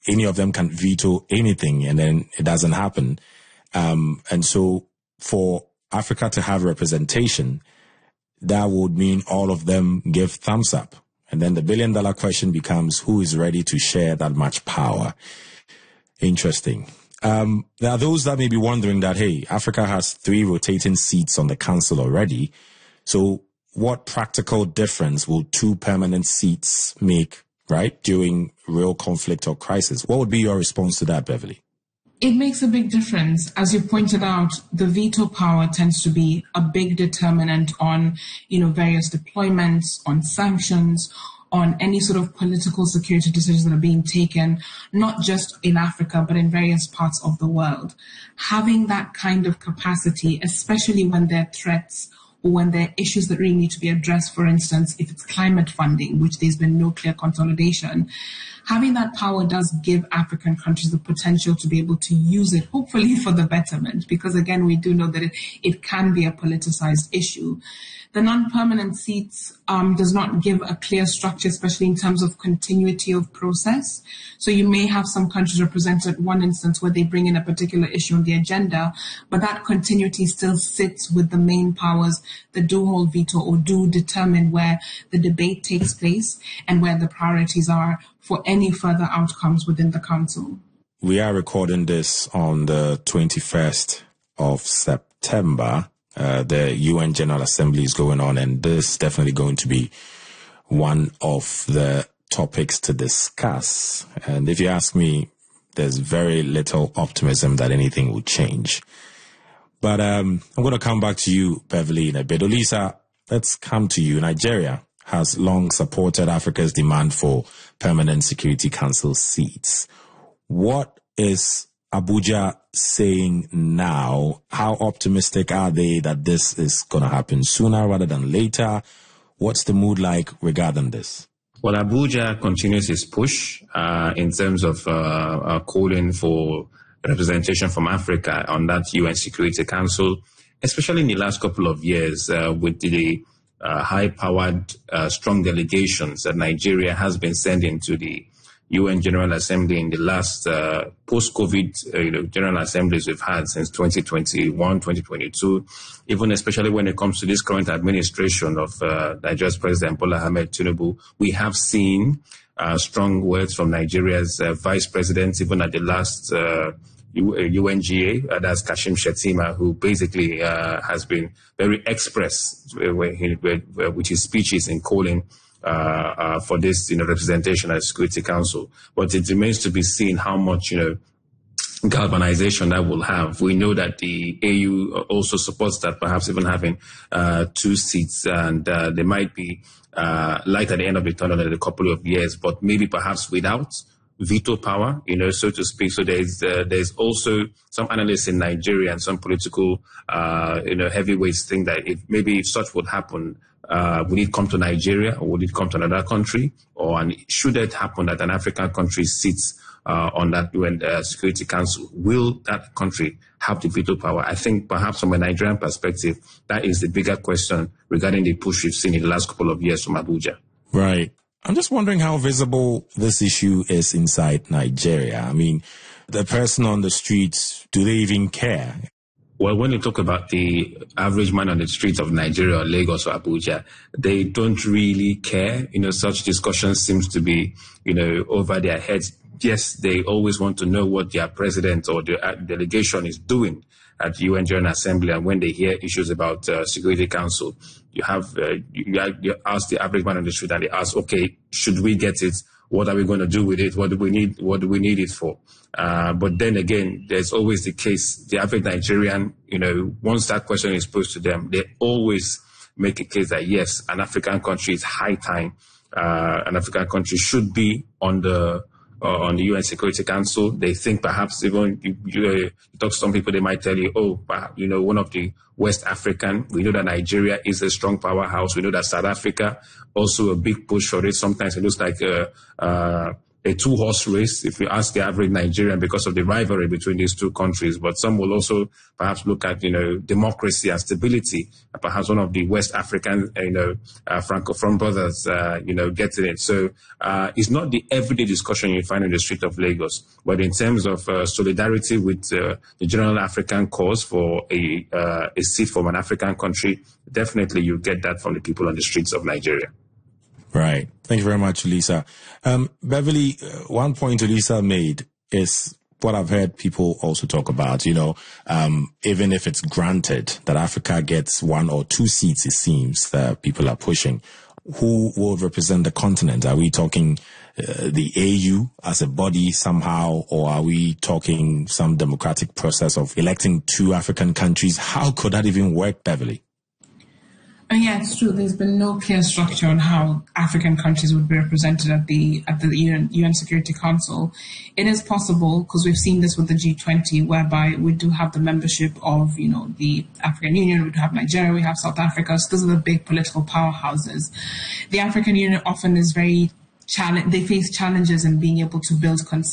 any of them can veto anything and then it doesn't happen. And so for Africa to have representation, that would mean all of them give thumbs up. And then the billion-dollar question becomes, who is ready to share that much power? Interesting. There are those that may be wondering that, hey, Africa has 3 rotating seats on the council already. So what practical difference will 2 permanent seats make, right, during real conflict or crisis? What would be your response to that, Beverly? It makes a big difference. As you pointed out, the veto power tends to be a big determinant on, various deployments, on sanctions, on any sort of political security decisions that are being taken, not just in Africa, but in various parts of the world. Having that kind of capacity, especially when there are threats or when there are issues that really need to be addressed, for instance, if it's climate funding, which there's been no clear consolidation, having that power does give African countries the potential to be able to use it, hopefully for the betterment, because again, we do know that it can be a politicized issue. The non-permanent seats does not give a clear structure, especially in terms of continuity of process. So you may have some countries represented, one instance where they bring in a particular issue on the agenda, but that continuity still sits with the main powers that do hold veto or do determine where the debate takes place and where the priorities are for any further outcomes within the council. We are recording this on the 21st of September. The UN General Assembly is going on, and this is definitely going to be one of the topics to discuss. And if you ask me, there's very little optimism that anything will change. But I'm going to come back to you, Beverly, in a bit. Olisa, let's come to you. Nigeria has long supported Africa's demand for permanent Security Council seats. What is Abuja saying now? How optimistic are they that this is going to happen sooner rather than later? What's the mood like regarding this? Well, Abuja continues its push in terms of calling for representation from Africa on that UN Security Council, especially in the last couple of years with the high-powered, strong delegations that Nigeria has been sending to the UN General Assembly in the last post-COVID General Assemblies we've had since 2021, 2022, even especially when it comes to this current administration of Nigeria's President Bola Ahmed Tinubu. We have seen strong words from Nigeria's Vice President, even at the last UNGA, that's Kashim Shettima, who basically has been very express with his speeches in calling for this, representation at the Security Council. But it remains to be seen how much, galvanization that will have. We know that the AU also supports that, perhaps even having 2 seats, and they might be light at the end of the tunnel in a couple of years, but maybe perhaps without veto power, so to speak. So there's also some analysts in Nigeria and some political, heavyweights think that if such would happen, would it come to Nigeria or would it come to another country? And should it happen that an African country sits on that UN Security Council, will that country have the veto power? I think perhaps from a Nigerian perspective, that is the bigger question regarding the push we've seen in the last couple of years from Abuja. Right. I'm just wondering how visible this issue is inside Nigeria. I mean, the person on the streets, do they even care? Well, when you talk about the average man on the streets of Nigeria or Lagos or Abuja, they don't really care. Such discussions seems to be, over their heads. Yes, they always want to know what their president or their delegation is doing at the UN General Assembly, and when they hear issues about Security Council, you ask the average man on the street, and they ask, okay, should we get it? What are we going to do with it? What do we need? What do we need it for? But then again, there's always the case, the average Nigerian, once that question is posed to them, they always make a case that yes, an African country is high time. An African country should be on the UN Security Council. They think perhaps even you talk to some people, they might tell you, one of the West African. We know that Nigeria is a strong powerhouse. We know that South Africa also a big push for it. Sometimes it looks like a a two-horse race, if you ask the average Nigerian, because of the rivalry between these two countries. But some will also perhaps look at, democracy and stability, perhaps one of the West African, Francophone brothers, getting it. So it's not the everyday discussion you find in the street of Lagos, but in terms of solidarity with the general African cause for a seat from an African country, definitely you get that from the people on the streets of Nigeria. Right. Thank you very much, Lisa. Beverly, one point Lisa made is what I've heard people also talk about, even if it's granted that Africa gets 1 or 2 seats, it seems that people are pushing, who will represent the continent? Are we talking the AU as a body somehow, or are we talking some democratic process of electing 2 African countries? How could that even work, Beverly? Yeah, it's true. There's been no clear structure on how African countries would be represented at the UN Security Council. It is possible, because we've seen this with the G20, whereby we do have the membership of, the African Union, we do have Nigeria, we have South Africa. So those are the big political powerhouses. The African Union often is they face challenges in being able to build consensus